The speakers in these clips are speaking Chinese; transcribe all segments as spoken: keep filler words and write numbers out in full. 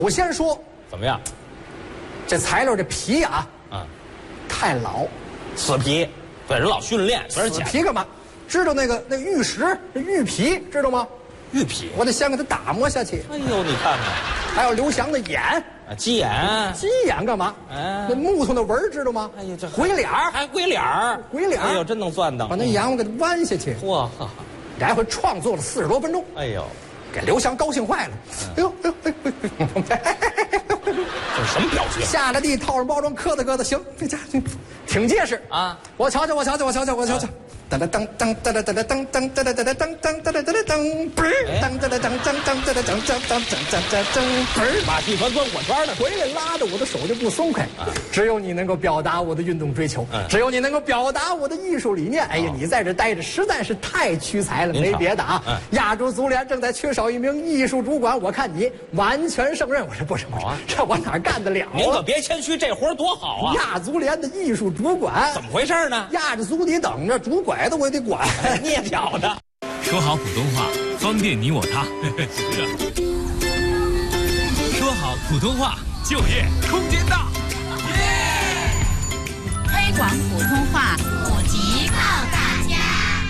我先说怎么样？ 这材料这皮啊， 啊， 太老， 死皮，对，人老训练，而且死皮干嘛？知道那个那个玉石、玉皮知道吗？ 玉皮， 我得先给它打磨下去。 哎呦，你看看， 还有刘翔的眼， 啊，鸡眼， 鸡眼干嘛？ 哎那木头的纹儿知道吗？ 哎呦，这鬼脸儿， 还鬼脸儿， 鬼脸儿哎呦，真能钻的， 把那眼我给它弯下去。 嚯， 来回创作了四十多分钟， 哎呦， 给刘翔高兴坏了。哎呦，哎呦，哎呦， 这是什么表情？ 下了地，套上包装，磕哒磕哒，行，这家伙挺结实啊！ 我瞧瞧，我瞧瞧，我瞧瞧，我瞧瞧。当当当当当当当当当当当当当当当当当，嘣儿！当当当当当当当当当当当当当当，嘣儿！ 马戏团钻火圈呢， 回来拉着我的手就不松开。只有你能够表达我的运动追求，只有你能够表达我的艺术理念。哎呀，你在这待着实在是太屈才了，没别的啊。亚洲足联正在缺少一名艺术主管，我看你完全胜任。我说不是，我这我哪干得了？ 您可别谦虚，这活多好啊！ 亚足联的艺术主管怎么回事呢？ 压着足底等着，拄拐子我也得管， 捏脚的。 说好普通话，方便你我他。是啊，说好普通话，就业空间大。 耶！推广普通话，普及靠大家。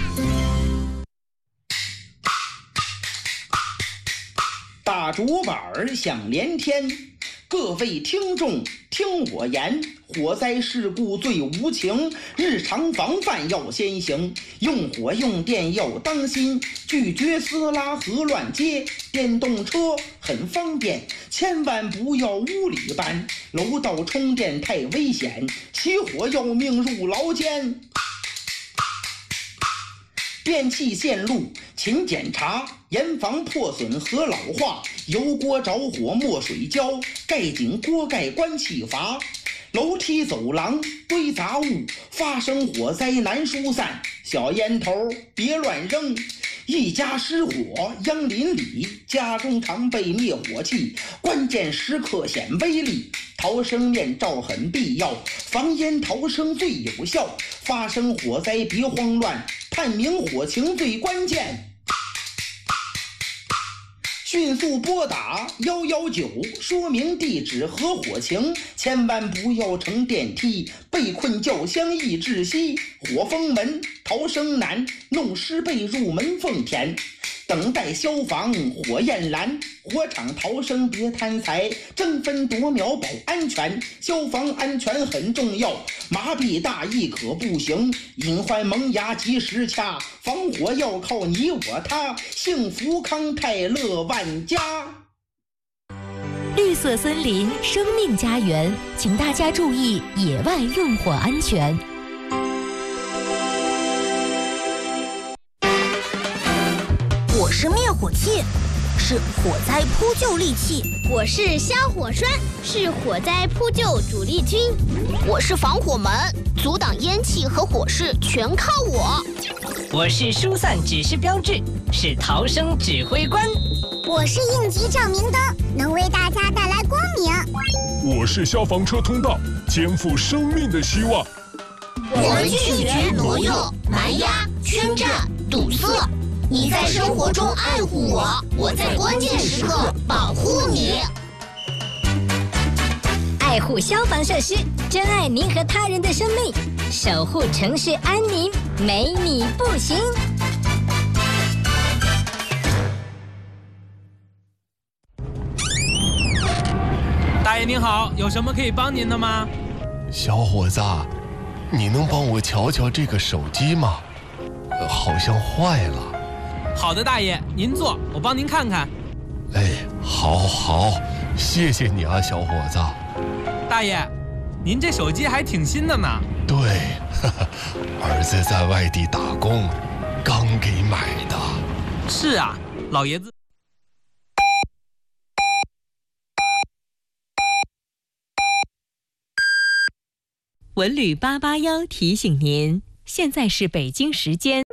大竹板儿响连天，各位听众听我言，火灾事故最无情，日常防范要先行，用火用电要当心，拒绝私拉和乱接，电动车很方便，千万不要屋里搬，楼道充电太危险，起火要命入牢监。电器线路勤检查，严防破损和老化，油锅着火没水浇，盖紧锅盖关气阀，楼梯走廊堆杂物，发生火灾难疏散，小烟头别乱扔，一家失火殃邻里，家中常备灭火器，关键时刻显威力，逃生面罩很必要，防烟逃生最有效，发生火灾别慌乱，判明火情最关键，迅速拨打一一九说明地址和火情，千万不要乘电梯，被困轿厢易窒息，火封门逃生难，弄湿被入门缝填，等待消防火焰燃，火场逃生别贪财，争分夺秒保安全，消防安全很重要，麻痹大意可不行，隐患萌芽及时掐，防火要靠你我他，幸福康泰乐万家。 绿色森林，生命家园，请大家注意野外用火安全。 我是灭火器，是火灾扑救利器； 我是消火栓，是火灾扑救主力军； 我是防火门，阻挡烟气和火势全靠我； 我是疏散指示标志，是逃生指挥官； 我是应急照明灯，能为大家带来光明； 我是消防车通道，肩负生命的希望。 我们拒绝挪用、蛮压、圈占、堵塞。你在生活中爱护我，我在关键时刻保护你。 爱护消防设施，珍爱您和他人的生命，守护城市安宁，没你不行。 大爷您好，有什么可以帮您的吗？ 小伙子，你能帮我瞧瞧这个手机吗？呃，好像坏了。 好的，大爷，您坐，我帮您看看。 哎，好，好，谢谢你啊，小伙子。 大爷，您这手机还挺新的呢。 对，呵呵，儿子在外地打工，刚给买的。 是啊，老爷子。 文旅八八幺提醒您，现在是北京时间。